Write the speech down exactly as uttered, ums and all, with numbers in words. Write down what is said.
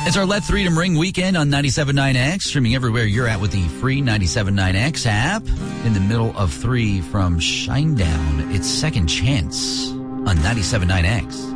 It's our Let Freedom Ring weekend on ninety-seven point nine X, streaming everywhere you're at with the free ninety-seven point nine X app. In the middle of three from Shinedown, it's Second Chance on ninety-seven point nine X.